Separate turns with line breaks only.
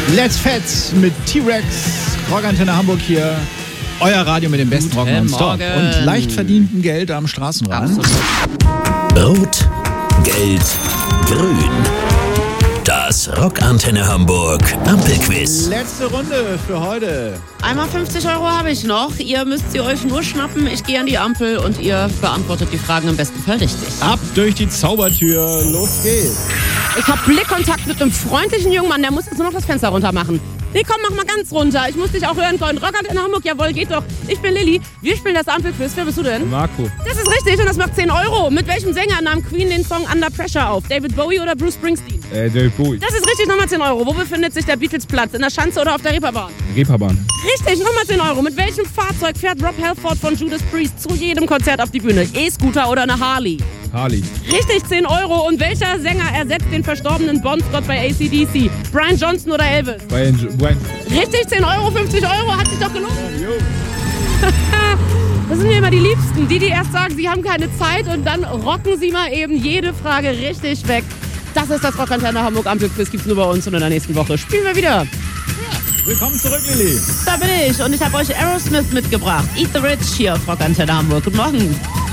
Let's Fets mit T-Rex, Rockantenne Hamburg hier. Euer Radio mit dem besten Rock nonstop und leicht verdientem Geld am Straßenrand.
Rot, Gelb, Grün. Das Rockantenne Hamburg Ampelquiz.
Letzte Runde für heute.
Einmal 50 Euro habe ich noch. Ihr müsst sie euch nur schnappen. Ich gehe an die Ampel und ihr beantwortet die Fragen im besten Fall richtig.
Ab durch die Zaubertür. Los geht's.
Ich habe Blickkontakt mit einem freundlichen jungen Mann. Der muss jetzt nur noch das Fenster runter machen. Nee, komm, mach mal ganz runter. Ich muss dich auch hören können. Rockantenne Hamburg, jawohl, geht doch. Ich bin Lilly. Wir spielen das Ampelquiz. Wer bist du denn?
Marco.
Das ist richtig und das macht 10 Euro. Mit welchem Sänger nahm Queen den Song Under Pressure auf? David Bowie oder Bruce Springsteen?
David Bowie.
Das ist richtig, nochmal 10 Euro. Wo befindet sich der Beatles-Platz? In der Schanze oder auf der Reeperbahn?
Reeperbahn.
Richtig, nochmal 10 Euro. Mit welchem Fahrzeug fährt Rob Halford von Judas Priest zu jedem Konzert auf die Bühne? E-Scooter oder eine Harley?
Harley.
Richtig, 10 Euro. Und welcher Sänger ersetzt den verstorbenen Bon-Scott bei AC/DC? Brian Johnson oder Elvis?
Brian.
Richtig, 10 Euro, 50 Euro. Hat sich doch gelohnt. Das sind mir immer die Liebsten. Die erst sagen, sie haben keine Zeit und dann rocken sie mal eben jede Frage richtig weg. Das ist das Rockantenne Hamburg Ampelquiz. Gibt's nur bei uns und in der nächsten Woche spielen wir wieder.
Willkommen zurück, Lilly.
Da bin ich und ich habe euch Aerosmith mitgebracht. Eat the Rich hier auf Rockantenne Hamburg. Guten Morgen.